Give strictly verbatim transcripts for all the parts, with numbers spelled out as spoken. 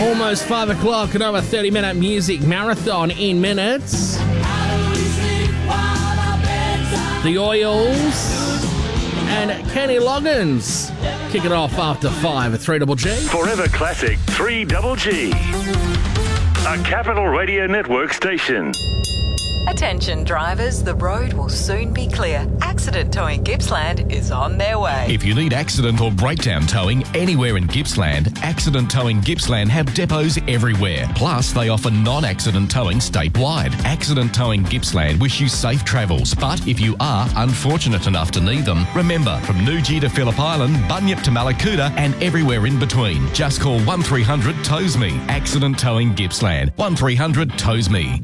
Almost five o'clock, another thirty-minute music marathon in minutes. The Oils and Kenny Loggins kick it off after five at three Double G. Forever Classic three Double G. A Capital Radio Network station. Attention drivers, the road will soon be clear. Accident Towing Gippsland is on their way. If you need accident or breakdown towing anywhere in Gippsland, Accident Towing Gippsland have depots everywhere. Plus, they offer non-accident towing statewide. Accident Towing Gippsland wish you safe travels, but if you are unfortunate enough to need them, remember, from Newgee to Phillip Island, Bunyip to Malakuta and everywhere in between, just call one three hundred tows me. Accident Towing Gippsland. one three hundred tows me.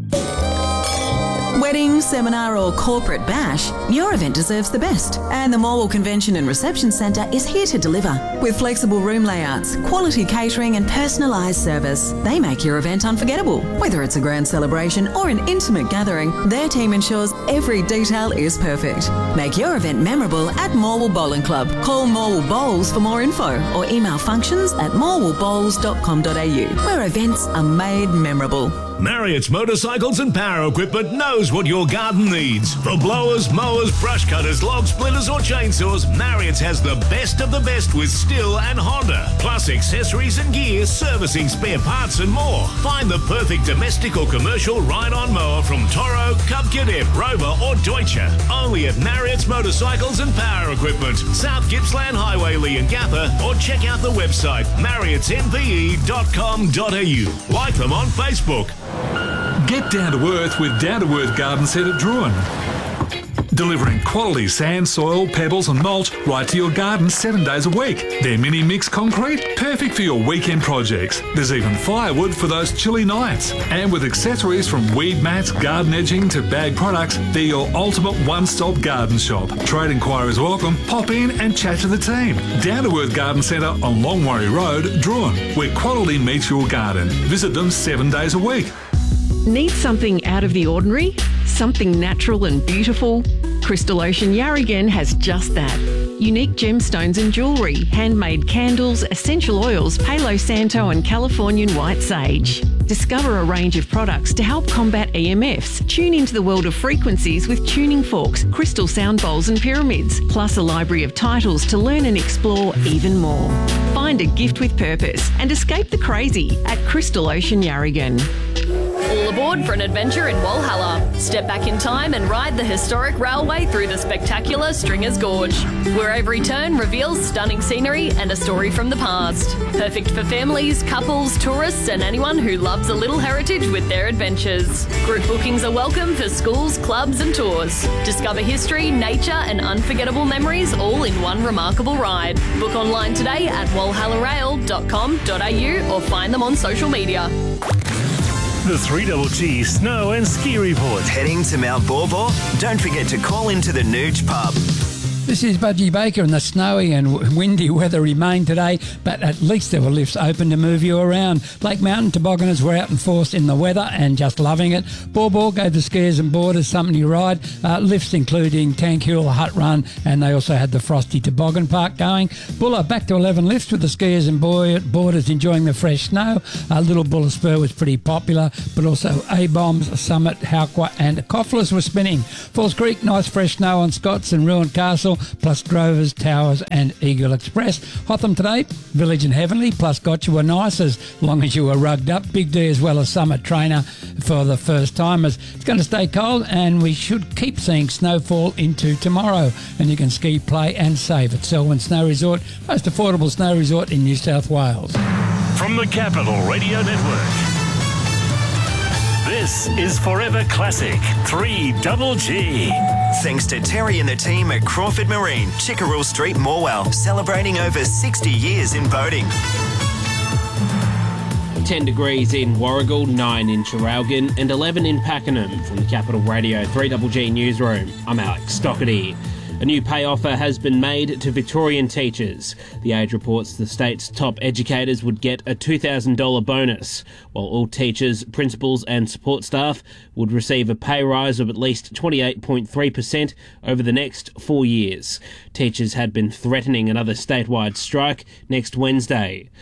Wedding, seminar or corporate bash, your event deserves the best. And the Morwell Convention and Reception Centre is here to deliver. With flexible room layouts, quality catering and personalised service, they make your event unforgettable. Whether it's a grand celebration or an intimate gathering, their team ensures every detail is perfect. Make your event memorable at Morwell Bowling Club. Call Morwell Bowls for more info or email functions at morwell bowls dot com dot a u, where events are made memorable. Marriott's Motorcycles and Power Equipment knows what your garden needs. For blowers, mowers, brush cutters, log splitters or chainsaws, Marriott's has the best of the best with Stihl and Honda. Plus accessories and gear, servicing, spare parts and more. Find the perfect domestic or commercial ride-on mower from Toro, Cub Cadet, Rover or Deutsche. Only at Marriott's Motorcycles and Power Equipment, South Gippsland Highway, Leongatha, or check out the website marriotts m p e dot com dot a u. Like them on Facebook. Get down to earth with Down to Earth Garden Centre Druin. Delivering quality sand, soil, pebbles and mulch right to your garden seven days a week. Their mini mix concrete, perfect for your weekend projects. There's even firewood for those chilly nights. And with accessories from weed mats, garden edging to bag products, they're your ultimate one-stop garden shop. Trade inquiries welcome. Pop in and chat to the team. Down to Earth Garden Centre on Longwarry Road, Druin, where quality meets your garden. Visit them seven days a week. Need something out of the ordinary? Something natural and beautiful? Crystal Ocean Yarragon has just that. Unique gemstones and jewellery, handmade candles, essential oils, Palo Santo and Californian white sage. Discover a range of products to help combat E M Fs. Tune into the world of frequencies with tuning forks, crystal sound bowls and pyramids, plus a library of titles to learn and explore even more. Find a gift with purpose and escape the crazy at Crystal Ocean Yarragon. All aboard for an adventure in Walhalla. Step back in time and ride the historic railway through the spectacular Stringers Gorge, where every turn reveals stunning scenery and a story from the past. Perfect for families, couples, tourists and anyone who loves a little heritage with their adventures. Group bookings are welcome for schools, clubs and tours. Discover history, nature and unforgettable memories all in one remarkable ride. Book online today at walhalla rail dot com dot a u or find them on social media. The three Double G Snow and Ski Report. Heading to Mount Baw Baw? Don't forget to call into the Nooch Pub. This is Budgie Baker, and the snowy and windy weather remained today, but at least there were lifts open to move you around. Blake Mountain tobogganers were out in force in the weather and just loving it. Baw Baw gave the skiers and boarders something to ride. Uh, lifts including Tankhule, Hut Run, and they also had the Frosty Toboggan Park going. Bulla back to eleven lifts with the skiers and boarders enjoying the fresh snow. Uh, Little Bulla Spur was pretty popular, but also A-Bombs, Summit, Hauqua and Cofflers were spinning. Falls Creek, nice fresh snow on Scots and Ruined Castle, plus Grovers, Towers and Eagle Express. Hotham today, Village and Heavenly, plus Gotcha were nice as long as you were rugged up. Big D as well as Summit Trainer for the first timers. It's going to stay cold and we should keep seeing snowfall into tomorrow, and you can ski, play and save at Selwyn Snow Resort, most affordable snow resort in New South Wales. From the Capital Radio Network, this is Forever Classic three Double G. Thanks to Terry and the team at Crawford Marine, Chickerell Street, Morwell, celebrating over sixty years in boating. ten degrees in Warragul, nine in Traralgon and eleven in Pakenham. From the Capital Radio three Double G Newsroom, I'm Alex Stockerty. A new pay offer has been made to Victorian teachers. The Age reports the state's top educators would get a two thousand dollars bonus, while all teachers, principals and support staff would receive a pay rise of at least twenty-eight point three percent over the next four years. Teachers had been threatening another statewide strike next Wednesday.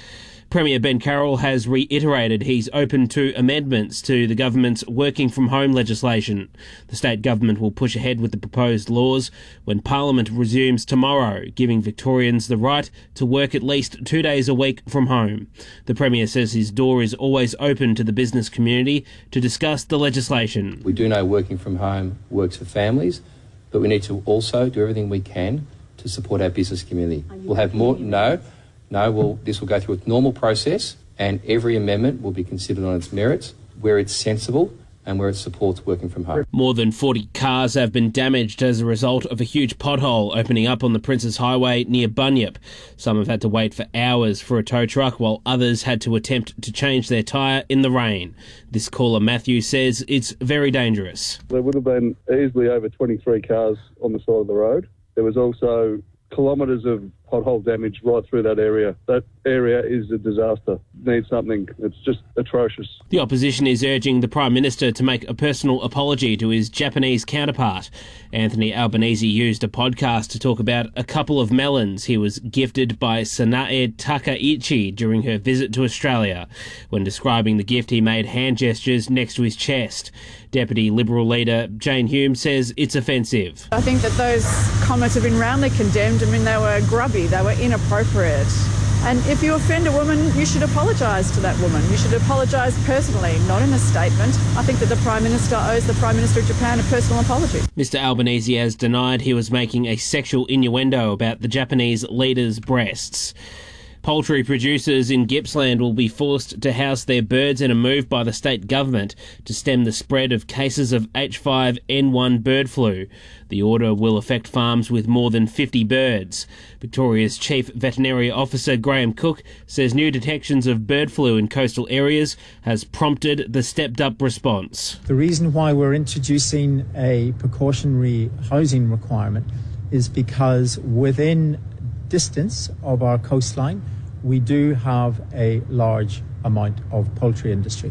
Premier Ben Carroll has reiterated he's open to amendments to the government's working from home legislation. The state government will push ahead with the proposed laws when Parliament resumes tomorrow, giving Victorians the right to work at least two days a week from home. The Premier says his door is always open to the business community to discuss the legislation. We do know working from home works for families, but we need to also do everything we can to support our business community. We'll have more... No, no, we'll, this will go through a normal process and every amendment will be considered on its merits, where it's sensible and where it supports working from home. More than forty cars have been damaged as a result of a huge pothole opening up on the Princes Highway near Bunyip. Some have had to wait for hours for a tow truck, while others had to attempt to change their tyre in the rain. This caller, Matthew, says it's very dangerous. There would have been easily over twenty-three cars on the side of the road. There was also kilometres of pothole damage right through that area. That area is a disaster. Needs something. It's just atrocious. The opposition is urging the Prime Minister to make a personal apology to his Japanese counterpart. Anthony Albanese used a podcast to talk about a couple of melons he was gifted by Sanae Takaichi during her visit to Australia. When describing the gift, he made hand gestures next to his chest. Deputy Liberal leader Jane Hume says it's offensive. I think that those comments have been roundly condemned. I mean, they were grubby, they were inappropriate. And if you offend a woman, you should apologise to that woman. You should apologise personally, not in a statement. I think that the Prime Minister owes the Prime Minister of Japan a personal apology. Mister Albanese has denied he was making a sexual innuendo about the Japanese leader's breasts. Poultry producers in Gippsland will be forced to house their birds in a move by the state government to stem the spread of cases of H five N one bird flu. The order will affect farms with more than fifty birds. Victoria's Chief Veterinary Officer Graham Cook says new detections of bird flu in coastal areas has prompted the stepped-up response. The reason why we're introducing a precautionary housing requirement is because within distance of our coastline, we do have a large amount of poultry industry.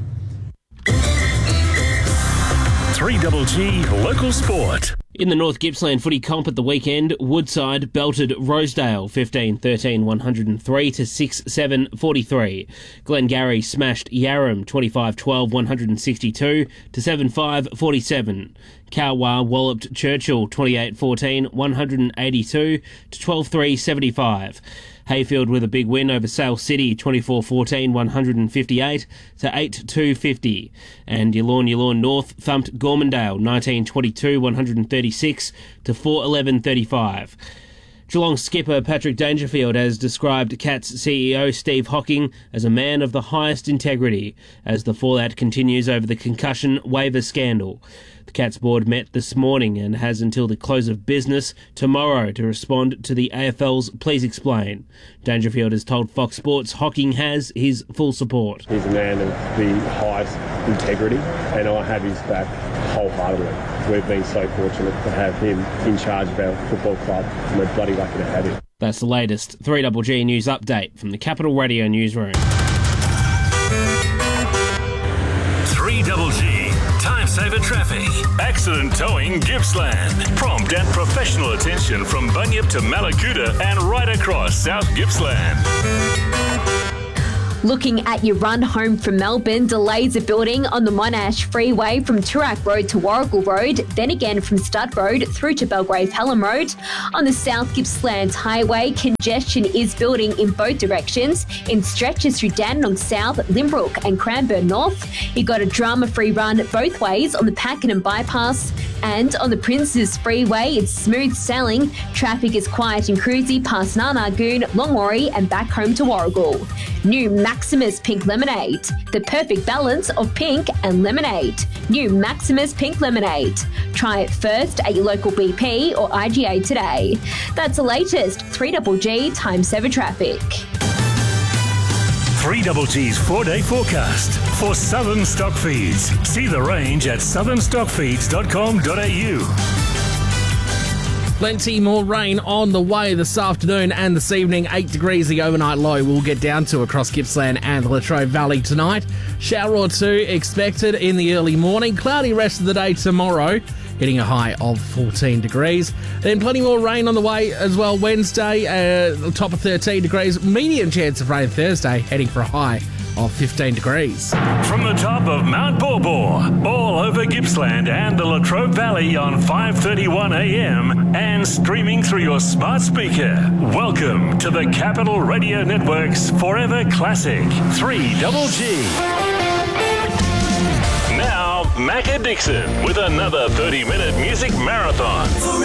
three Double G Local Sport. In the North Gippsland footy comp at the weekend, Woodside belted Rosedale fifteen thirteen one oh three to six seven forty-three. Glengarry smashed Yarram twenty-five twelve one sixty-two to seven five forty-seven. Kawa walloped Churchill twenty-eight fourteen one eighty-two to twelve three seventy-five. Hayfield with a big win over Sale City, twenty-four fourteen one fifty-eight to eight two fifty. And Yallourn Yallourn North thumped Gormandale, nineteen twenty-two one thirty-six to four eleven thirty-five. Geelong skipper Patrick Dangerfield has described Cats C E O Steve Hocking as a man of the highest integrity as the fallout continues over the concussion waiver scandal. The Cats board met this morning and has until the close of business tomorrow to respond to the A F L's Please Explain. Dangerfield has told Fox Sports Hocking has his full support. He's a man of the highest integrity and I have his back wholeheartedly. We've been so fortunate to have him in charge of our football club and we're bloody lucky to have him. That's the latest three Double G news update from the Capital Radio newsroom. three Double G Time Saver Traffic. Accident Towing Gippsland. Prompt and professional attention from Bunyip to Malakuta and right across South Gippsland. Looking at your run home from Melbourne, delays are building on the Monash Freeway from Toorak Road to Warrigal Road, then again from Stud Road through to Belgrave Pelham Road. On the South Gippsland Highway, congestion is building in both directions in stretches through Dandenong South, Limbrook and Cranbourne North. You got a drama-free run both ways on the Pakenham Bypass, and on the Princes Freeway, it's smooth sailing. Traffic is quiet and cruisy past Narnagoon, Longwarry and back home to Warrigal. New Maximus Pink Lemonade, the perfect balance of pink and lemonade. New Maximus Pink Lemonade. Try it first at your local B P or I G A today. That's the latest three Double G Time Saver Traffic. three Double G's four-day forecast for Southern Stock Feeds. See the range at southern stock feeds dot com dot a u. Plenty more rain on the way this afternoon and this evening. eight degrees the overnight low we'll get down to across Gippsland and the Latrobe Valley tonight. Shower or two expected in the early morning. Cloudy rest of the day tomorrow. hitting a high of fourteen degrees. Then plenty more rain on the way as well Wednesday, uh, top of thirteen degrees. Medium chance of rain Thursday, heading for a high of fifteen degrees. From the top of Mount Borbor, all over Gippsland and the Latrobe Valley on five thirty-one a m and streaming through your smart speaker. Welcome to the Capital Radio Network's Forever Classic three Double G. Now, Macca Dixon with another thirty-minute music marathon.